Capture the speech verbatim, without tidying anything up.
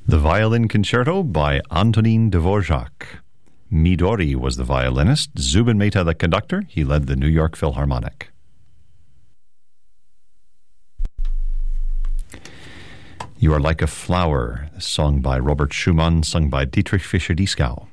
The Violin Concerto by Antonin Dvorak. Midori was the violinist, Zubin Mehta the conductor. He led the New York Philharmonic. You Are Like a Flower, sung by Robert Schumann, sung by Dietrich Fischer-Dieskau.